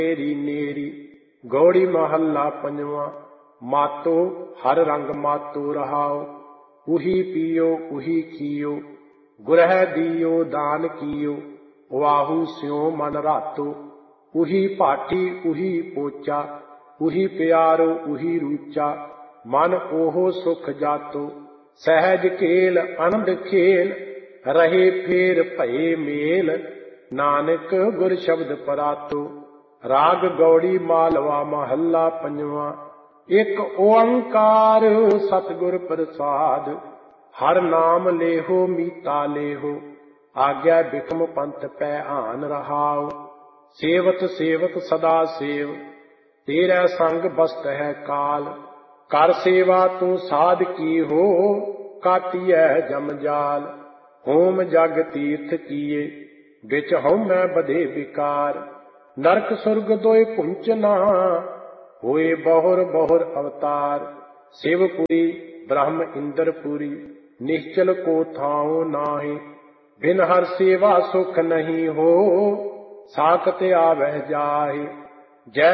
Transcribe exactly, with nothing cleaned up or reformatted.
नेरी नेरी। गौड़ी महला पंजवा। मातो हर रंग मातो रहाओ, उही पियो उही खियो, गुरह दियो दान कियो, वाहू स्यों मन रातो। उही पाठी उही पोचा, उही प्यारो उही रूचा, मन ओहो सुख जातो। सहज खेल आनंद खेल, रहे फेर भये मेल, नानक गुर शब्द परातो। राग गौड़ी मालवा महला पंजवा। एक ओंकार सतगुर प्रसाद, हर नाम लेहो मीता लेहो, आज्ञा बिखम पंथ पै आन रहाओ। सेवत सेवक सदा सेव, तेरा संग बसत है काल, कर सेवा तू साध की हो, काटिय जम जाल। होम जग तीर्थ किए, बिच हउमੈ बधे विकार, नरक सुरग दोए पुंचना, होए बहुर बहुर अवतार। शिवपुरी ब्रह्म इंद्रपुरी, निश्चल को थाओ नाहि, बिन हर सेवा सुख नहीं हो, साकत आवह जाहि। जय